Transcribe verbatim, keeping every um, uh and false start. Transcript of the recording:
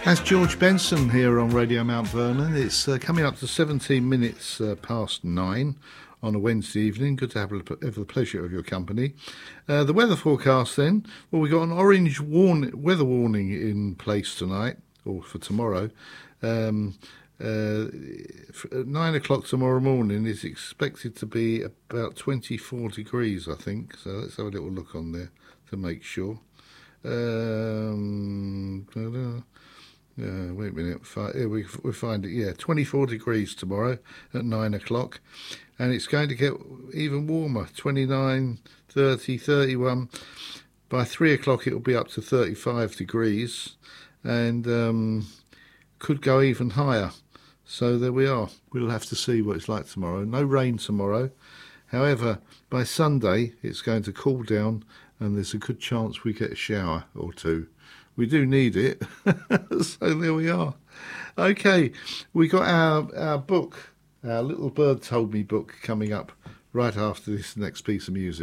That's George Benson here on Radio Mount Vernon. It's uh, coming up to seventeen minutes uh, past nine on a Wednesday evening. Good to have, have the pleasure of your company. Uh, the weather forecast then, well, we've got an orange warn- weather warning in place tonight, or for tomorrow. Um, uh, at nine o'clock tomorrow morning is expected to be about twenty-four degrees, I think. So let's have a little look on there to make sure. Um, Uh, wait a minute, yeah, we, we find it, yeah, twenty-four degrees tomorrow at nine o'clock, and it's going to get even warmer, twenty-nine, thirty, thirty-one. By three o'clock it will be up to thirty-five degrees, and um, could go even higher. So there we are. We'll have to see what it's like tomorrow. No rain tomorrow. However, by Sunday it's going to cool down, and there's a good chance we get a shower or two. We do need it, so there we are. Okay, we got our, our book, our Little Bird Told Me book, coming up right after this next piece of music.